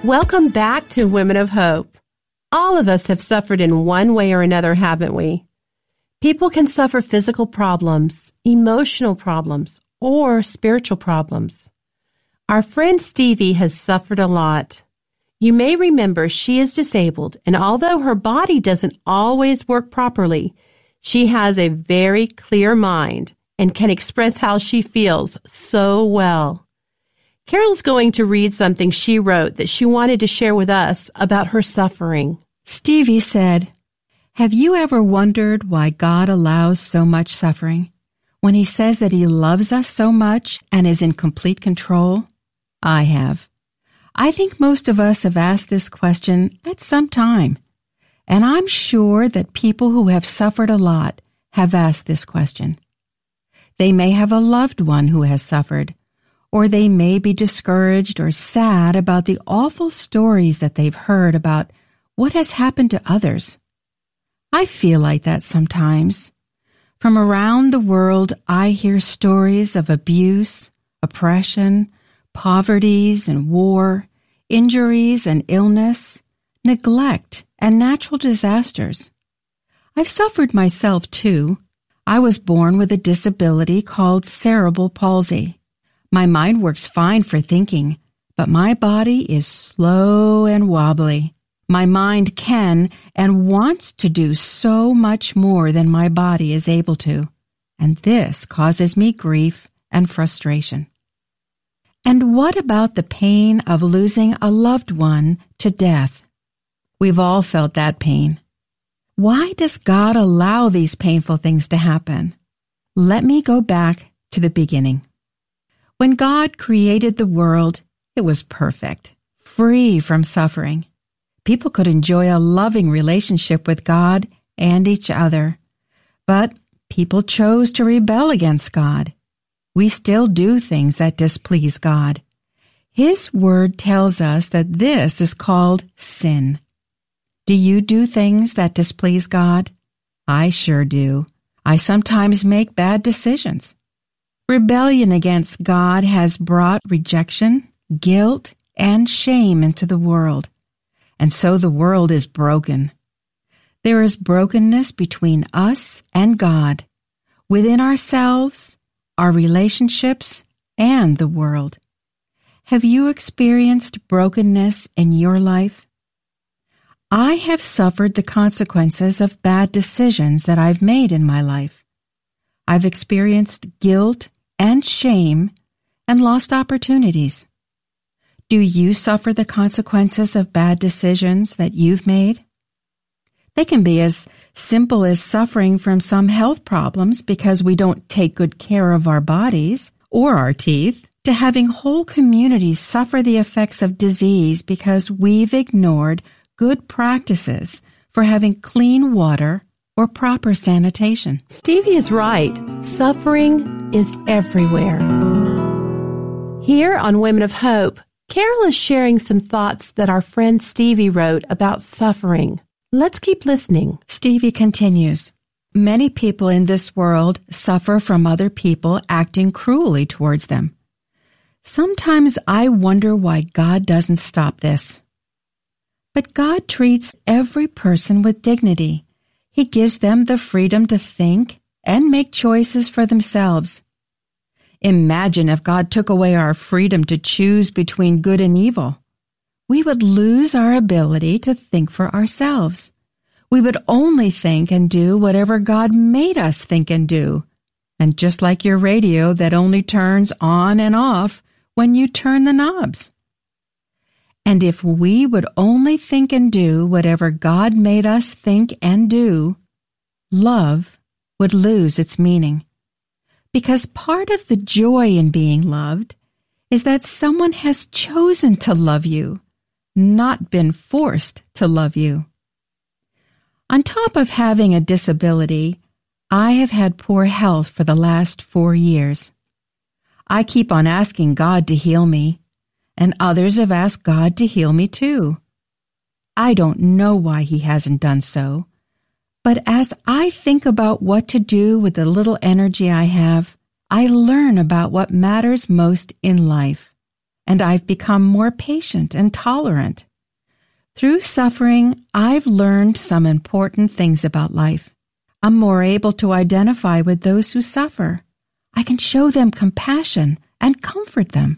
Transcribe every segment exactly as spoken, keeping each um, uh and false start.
Welcome back to Women of Hope. All of us have suffered in one way or another, haven't we? People can suffer physical problems, emotional problems, or spiritual problems. Our friend Stevie has suffered a lot. You may remember she is disabled, and although her body doesn't always work properly, she has a very clear mind and can express how she feels so well. Carol's going to read something she wrote that she wanted to share with us about her suffering. Stevie said, "Have you ever wondered why God allows so much suffering when He says that He loves us so much and is in complete control? I have. I think most of us have asked this question at some time, and I'm sure that people who have suffered a lot have asked this question. They may have a loved one who has suffered, or they may be discouraged or sad about the awful stories that they've heard about what has happened to others. I feel like that sometimes. From around the world, I hear stories of abuse, oppression, poverties and war, injuries and illness, neglect and natural disasters. I've suffered myself too. I was born with a disability called cerebral palsy. My mind works fine for thinking, but my body is slow and wobbly. My mind can and wants to do so much more than my body is able to, and this causes me grief and frustration. And what about the pain of losing a loved one to death? We've all felt that pain. Why does God allow these painful things to happen? Let me go back to the beginning. When God created the world, it was perfect, free from suffering. People could enjoy a loving relationship with God and each other. But people chose to rebel against God. We still do things that displease God. His word tells us that this is called sin. Do you do things that displease God? I sure do. I sometimes make bad decisions. Rebellion against God has brought rejection, guilt, and shame into the world. And so the world is broken. There is brokenness between us and God, within ourselves, our relationships, and the world. Have you experienced brokenness in your life? I have suffered the consequences of bad decisions that I've made in my life. I've experienced guilt and shame and lost opportunities. Do you suffer the consequences of bad decisions that you've made? They can be as simple as suffering from some health problems because we don't take good care of our bodies or our teeth, to having whole communities suffer the effects of disease because we've ignored good practices for having clean water or proper sanitation. Stevie is right. Suffering is everywhere. Here on Women of Hope, Carol is sharing some thoughts that our friend Stevie wrote about suffering. Let's keep listening. Stevie continues, "Many people in this world suffer from other people acting cruelly towards them. Sometimes I wonder why God doesn't stop this. But God treats every person with dignity. He gives them the freedom to think and make choices for themselves. Imagine if God took away our freedom to choose between good and evil. We would lose our ability to think for ourselves. We would only think and do whatever God made us think and do. And just like your radio that only turns on and off when you turn the knobs. And if we would only think and do whatever God made us think and do, love would lose its meaning. Because part of the joy in being loved is that someone has chosen to love you, not been forced to love you. On top of having a disability, I have had poor health for the last four years. I keep on asking God to heal me, and others have asked God to heal me too. I don't know why He hasn't done so, but as I think about what to do with the little energy I have, I learn about what matters most in life. and I've become more patient and tolerant. Through suffering, I've learned some important things about life. I'm more able to identify with those who suffer. I can show them compassion and comfort them.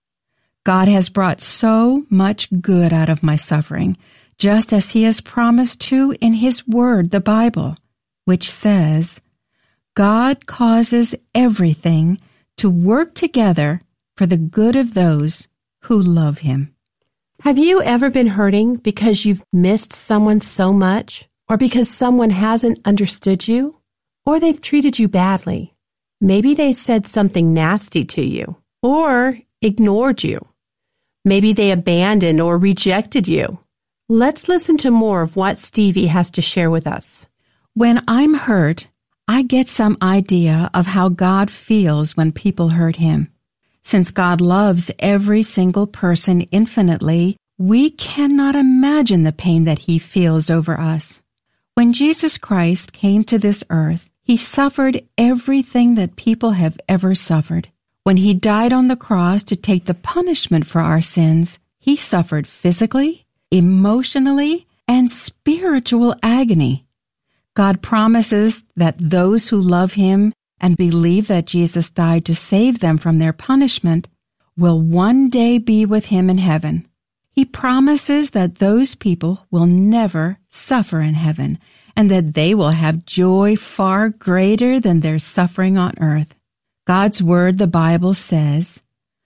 God has brought so much good out of my suffering, just as He has promised to in His Word, the Bible, which says, God causes everything to work together for the good of those who love Him. Have you ever been hurting because you've missed someone so much, or because someone hasn't understood you, or they've treated you badly? Maybe they said something nasty to you, or ignored you. Maybe they abandoned or rejected you. Let's listen to more of what Stevie has to share with us. When I'm hurt, I get some idea of how God feels when people hurt Him. Since God loves every single person infinitely, we cannot imagine the pain that He feels over us. When Jesus Christ came to this earth, He suffered everything that people have ever suffered. When He died on the cross to take the punishment for our sins, He suffered physically, emotionally, and spiritual agony. God promises that those who love Him and believe that Jesus died to save them from their punishment will one day be with Him in heaven. He promises that those people will never suffer in heaven and that they will have joy far greater than their suffering on earth. God's Word, the Bible, says,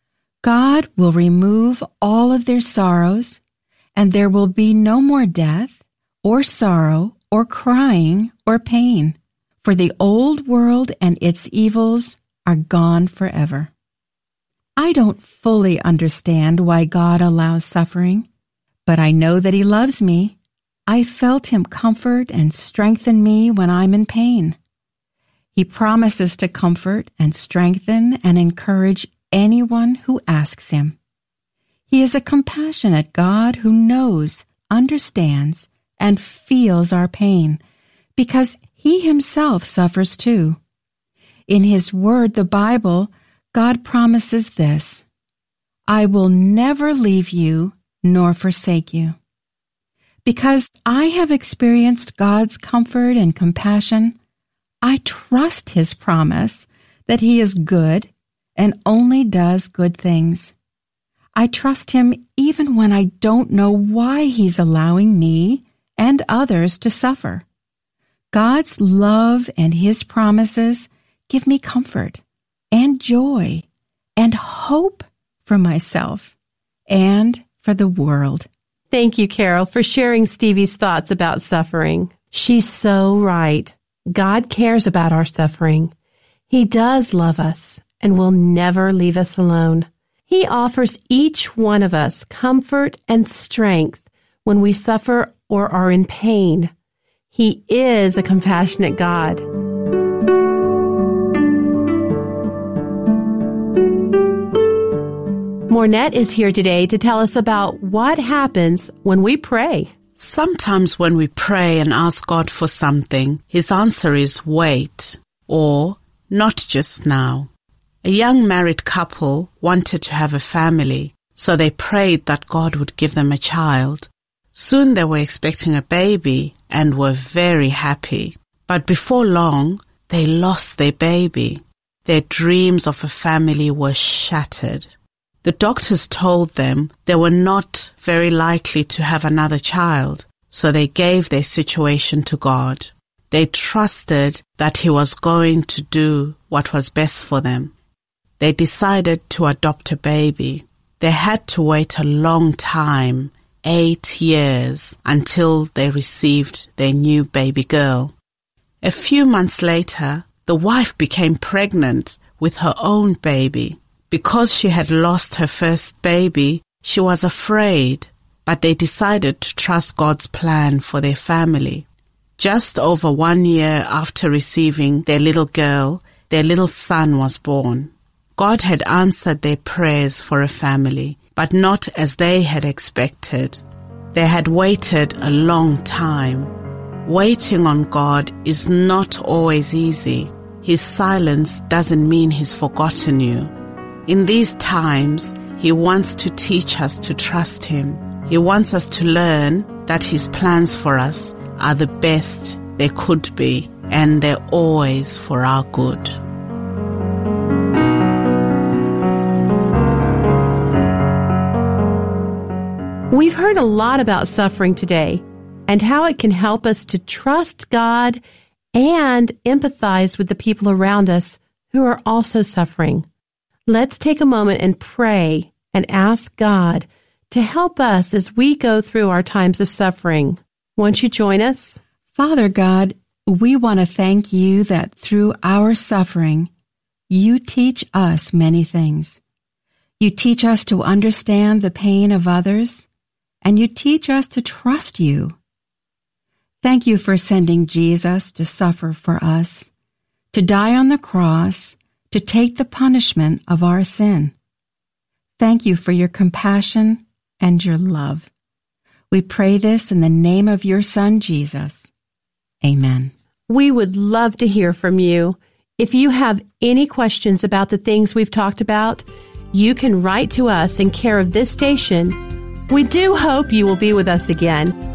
God will remove all of their sorrows, and there will be no more death, or sorrow, or crying, or pain. For the old world and its evils are gone forever. I don't fully understand why God allows suffering, but I know that He loves me. I felt Him comfort and strengthen me when I'm in pain. He promises to comfort and strengthen and encourage anyone who asks Him. He is a compassionate God who knows, understands, and feels our pain, because He Himself suffers too. In His Word, the Bible, God promises this, I will never leave you nor forsake you. Because I have experienced God's comfort and compassion, I trust His promise that He is good and only does good things. I trust Him even when I don't know why He's allowing me and others to suffer. God's love and His promises give me comfort and joy and hope for myself and for the world. Thank you, Carol, for sharing Stevie's thoughts about suffering. She's so right. God cares about our suffering. He does love us and will never leave us alone. He offers each one of us comfort and strength when we suffer or are in pain. He is a compassionate God. Mornette is here today to tell us about what happens when we pray. Sometimes when we pray and ask God for something, His answer is wait, or not just now. A young married couple wanted to have a family, so they prayed that God would give them a child. Soon they were expecting a baby and were very happy. But before long, they lost their baby. Their dreams of a family were shattered. The doctors told them they were not very likely to have another child, so they gave their situation to God. They trusted that He was going to do what was best for them. They decided to adopt a baby. They had to wait a long time, eight years, until they received their new baby girl. A few months later, the wife became pregnant with her own baby. Because she had lost her first baby, she was afraid, but they decided to trust God's plan for their family. Just over one year after receiving their little girl, their little son was born. God had answered their prayers for a family, but not as they had expected. They had waited a long time. Waiting on God is not always easy. His silence doesn't mean He's forgotten you. In these times, He He wants to teach us to trust Him. He wants us to learn that His plans for us are the best they could be, and they're always for our good. We've heard a lot about suffering today and how it can help us to trust God and empathize with the people around us who are also suffering. Let's take a moment and pray and ask God to help us as we go through our times of suffering. Won't you join us? Father God, we want to thank you that through our suffering, you teach us many things. You teach us to understand the pain of others, and you teach us to trust you. Thank you for sending Jesus to suffer for us, to die on the cross, to take the punishment of our sin. Thank you for your compassion and your love. We pray this in the name of your Son, Jesus. Amen. We would love to hear from you. If you have any questions about the things we've talked about, you can write to us in care of this station. We do hope you will be with us again.